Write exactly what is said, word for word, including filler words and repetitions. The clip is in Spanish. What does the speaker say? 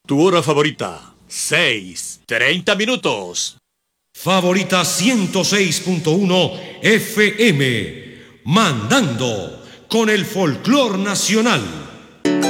Tu hora favorita, seis, treinta minutos. Favorita ciento seis punto uno F M, mandando con el folclor nacional.